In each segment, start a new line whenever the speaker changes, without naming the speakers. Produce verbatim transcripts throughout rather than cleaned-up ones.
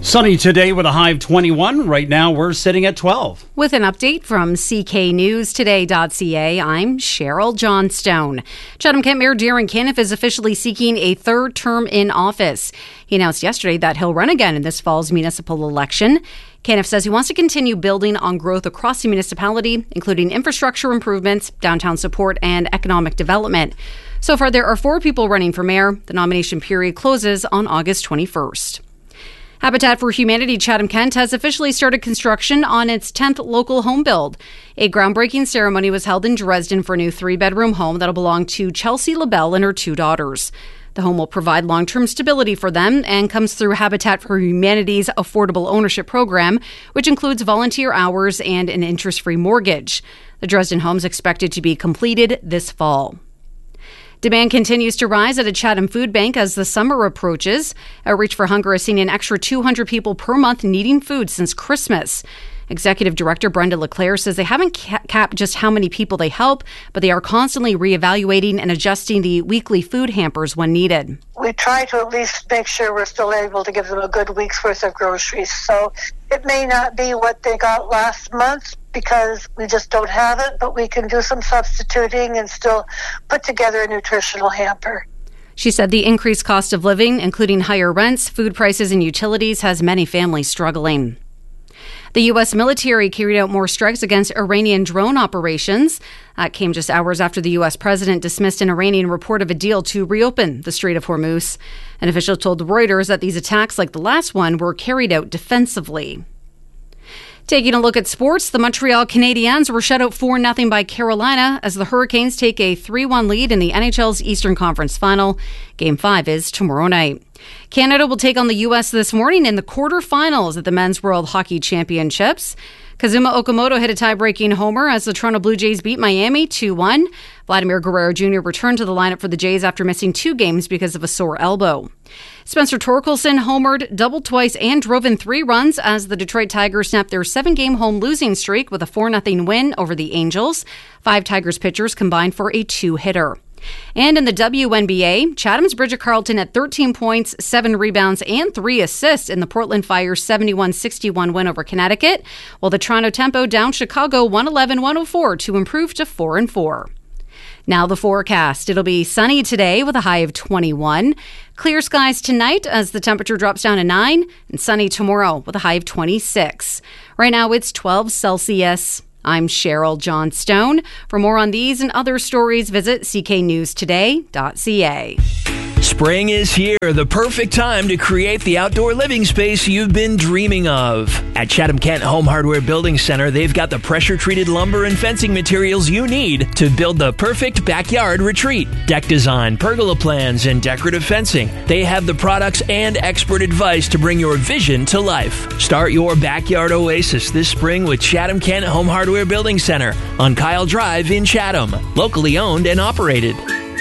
Sunny today with a high of twenty-one. Right now we're sitting at twelve.
With an update from C K News Today dot C A, I'm Cheryl Johnstone. Chatham-Kent Mayor Darren Caniff is officially seeking a third term in office. He announced yesterday that he'll run again in this fall's municipal election. Caniff says he wants to continue building on growth across the municipality, including infrastructure improvements, downtown support, and economic development. So far, there are four people running for mayor. The nomination period closes on August twenty-first. Habitat for Humanity Chatham-Kent has officially started construction on its tenth local home build. A groundbreaking ceremony was held in Dresden for a new three-bedroom home that'll belong to Chelsea LaBelle and her two daughters. The home will provide long-term stability for them and comes through Habitat for Humanity's affordable ownership program, which includes volunteer hours and an interest-free mortgage. The Dresden home is expected to be completed this fall. Demand continues to rise at a Chatham food bank as the summer approaches. Outreach for Hunger has seen an extra two hundred people per month needing food since Christmas. Executive Director Brenda LeClaire says they haven't ca- capped just how many people they help, but they are constantly reevaluating and adjusting the weekly food hampers when needed.
We try to at least make sure we're still able to give them a good week's worth of groceries. So it may not be what they got last month because we just don't have it, but we can do some substituting and still put together a nutritional hamper.
She said the increased cost of living, including higher rents, food prices, and utilities, has many families struggling. The U S military carried out more strikes against Iranian drone operations. That came just hours after the U S president dismissed an Iranian report of a deal to reopen the Strait of Hormuz. An official told Reuters that these attacks, like the last one, were carried out defensively. Taking a look at sports, the Montreal Canadiens were shut out four nothing by Carolina as the Hurricanes take a three one lead in the N H L's Eastern Conference Final. Game five is tomorrow night. Canada will take on the U S this morning in the quarterfinals at the Men's World Hockey Championships. Kazuma Okamoto hit a tie-breaking homer as the Toronto Blue Jays beat Miami two one. Vladimir Guerrero Junior returned to the lineup for the Jays after missing two games because of a sore elbow. Spencer Torkelson homered, doubled twice, and drove in three runs as the Detroit Tigers snapped their seven-game home losing streak with a four nothing win over the Angels. Five Tigers pitchers combined for a two-hitter. And in the W N B A, Chatham's Bridget Carleton had thirteen points, seven rebounds, and three assists in the Portland Fire's seventy-one sixty-one win over Connecticut, while the Toronto Tempo downed Chicago one eleven one oh four to improve to four and four. Now the forecast. It'll be sunny today with a high of twenty-one. Clear skies tonight as the temperature drops down to nine, and sunny tomorrow with a high of twenty-six. Right now it's twelve Celsius. I'm Cheryl Johnstone. For more on these and other stories, visit C K News Today dot C A.
Spring is here, the perfect time to create the outdoor living space you've been dreaming of. At Chatham-Kent Home Hardware Building Center, they've got the pressure-treated lumber and fencing materials you need to build the perfect backyard retreat. Deck design, pergola plans, and decorative fencing. They have the products and expert advice to bring your vision to life. Start your backyard oasis this spring with Chatham-Kent Home Hardware Building Center on Kyle Drive in Chatham. Locally owned and operated.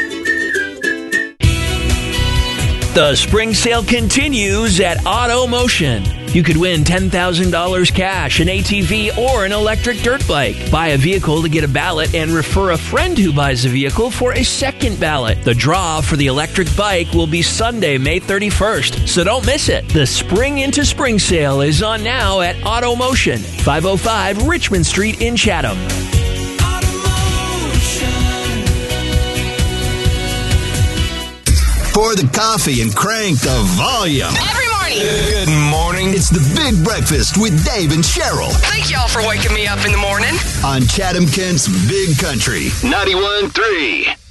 The spring sale continues at Auto Motion. You could win ten thousand dollars cash, an A T V, or an electric dirt bike. Buy a vehicle to get a ballot and refer a friend who buys a vehicle for a second ballot. The draw for the electric bike will be Sunday, May thirty-first, so don't miss it. The Spring into Spring sale is on now at Auto Motion, five oh five Richmond Street in Chatham.
Pour the coffee and crank the volume.
Every morning.
Good morning. It's the Big Breakfast with Dave and Cheryl.
Thank y'all for waking me up in the morning.
On Chatham-Kent's Big Country. ninety-one point three.